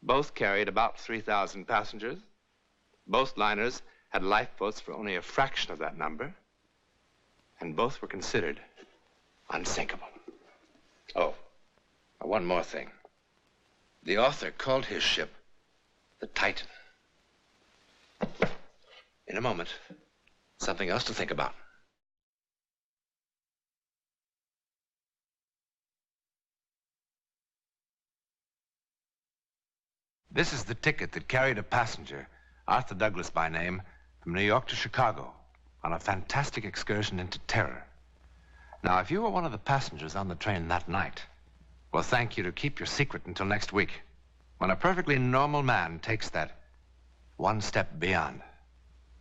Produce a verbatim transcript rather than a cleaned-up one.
Both carried about three thousand passengers. Both liners had lifeboats for only a fraction of that number. And both were considered unsinkable. Oh, one more thing. The author called his ship the Titan. In a moment, something else to think about. This is the ticket that carried a passenger, Arthur Douglas by name, from New York to Chicago on a fantastic excursion into terror. Now, if you were one of the passengers on the train that night, well, thank you to keep your secret until next week, when a perfectly normal man takes that one step beyond.